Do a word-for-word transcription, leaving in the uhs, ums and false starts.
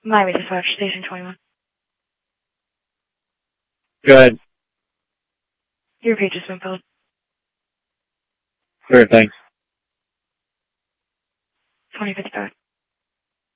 Miami Dispatch, Station twenty-one. Go ahead. Your page has been filled. Sure, thanks. twenty fifty-five.